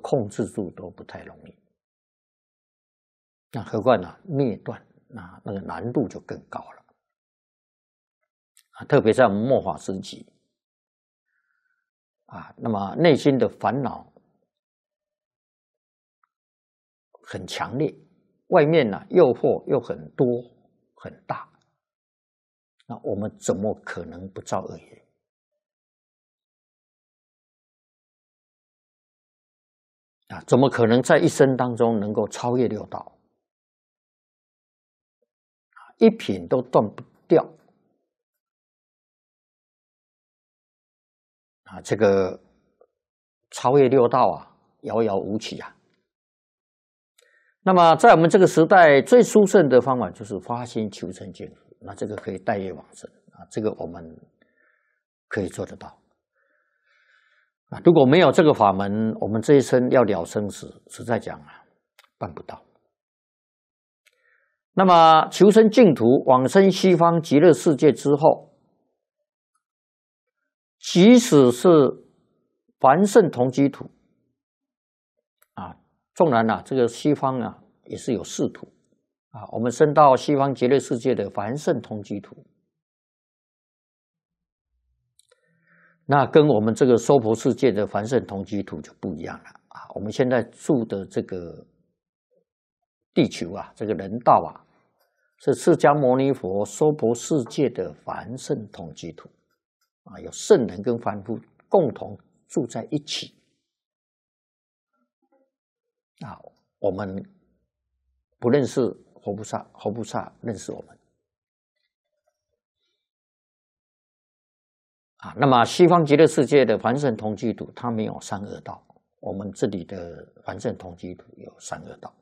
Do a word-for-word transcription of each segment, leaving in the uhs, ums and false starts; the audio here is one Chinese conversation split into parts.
控制住都不太容易。那何况呢、啊，灭断那那个难度就更高了啊！特别在我们末法时期啊，那么内心的烦恼很强烈，外面呢、啊、诱惑又很多很大，那我们怎么可能不造恶业？啊，怎么可能在一生当中能够超越六道？一品都断不掉啊！这个超越六道啊，遥遥无期啊。那么，在我们这个时代，最殊胜的方法就是发心求成净土。那这个可以带业往生啊，这个我们可以做得到啊。如果没有这个法门，我们这一生要了生死，实在讲啊，办不到。那么求生净土，往生西方极乐世界之后，即使是凡圣同居土啊，纵然啊，这个西方啊也是有四土啊，我们升到西方极乐世界的凡圣同居土，那跟我们这个娑婆世界的凡圣同居土就不一样了啊。我们现在住的这个地球啊，这个人道啊，是释迦牟尼佛娑婆世界的凡圣同居土啊，有圣人跟凡夫共同住在一起啊。我们不认识佛菩萨，佛菩萨认识我们啊。那么西方极乐世界的凡圣同居土，它没有三恶道，我们这里的凡圣同居土有三恶道。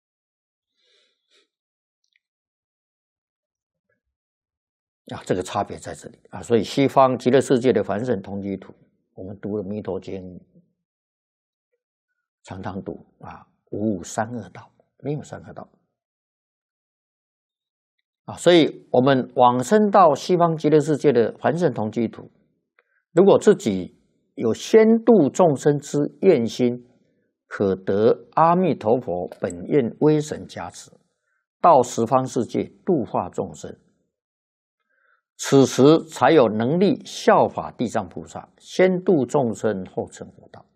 啊，这个差别在这里啊，所以西方极乐世界的凡圣同居土，我们读了《弥陀经》，常常读啊，无三恶道，没有三恶道啊，所以我们往生到西方极乐世界的凡圣同居土，如果自己有先度众生之愿心，可得阿弥陀佛本愿威神加持，到十方世界度化众生。此时才有能力效法地藏菩萨，先度众生，后成佛道。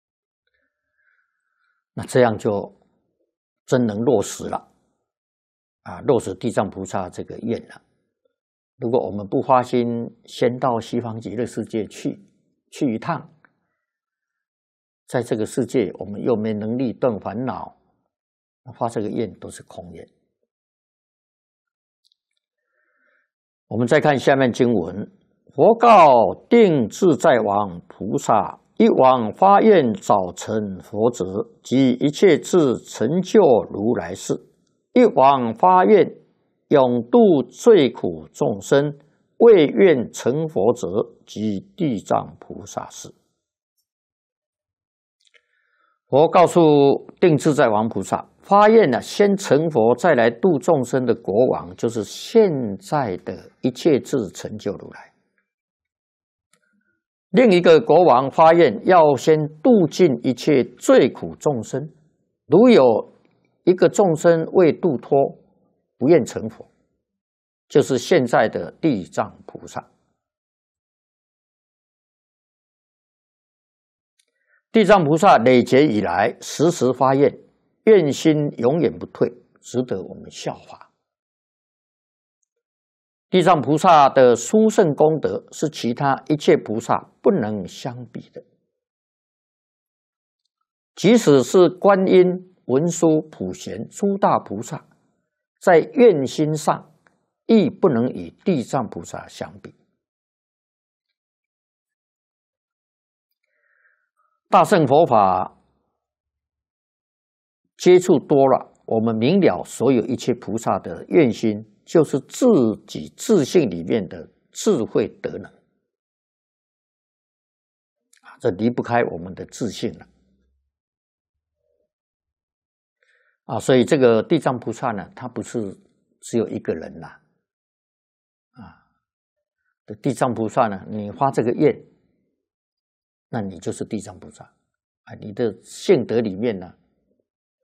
那这样就真能落实了啊，落实地藏菩萨这个愿了。如果我们不发心，先到西方极乐世界去去一趟，在这个世界我们又没能力断烦恼，发这个愿都是空愿。我们再看下面经文，佛告定自在王菩萨：一往发愿早成佛子，即一切智成就如来事；一往发愿永度罪苦众生，未愿成佛者，即地藏菩萨事。佛告诉定自在王菩萨，发愿呢，先成佛，再来度众生的国王，就是现在的一切智成就如来。另一个国王发愿，要先度尽一切罪苦众生。如有一个众生未度脱，不愿成佛，就是现在的地藏菩萨。地藏菩萨累劫以来，时时发愿，愿心永远不退，值得我们效法。地藏菩萨的殊胜功德是其他一切菩萨不能相比的。即使是观音、文殊、普贤诸大菩萨，在愿心上亦不能与地藏菩萨相比。大乘佛法接触多了，我们明了所有一切菩萨的愿心，就是自己自性里面的智慧德能啊，这离不开我们的自性了啊。所以这个地藏菩萨呢，他不是只有一个人呐啊。地藏菩萨呢，你发这个愿，那你就是地藏菩萨啊，你的性德里面呢、啊，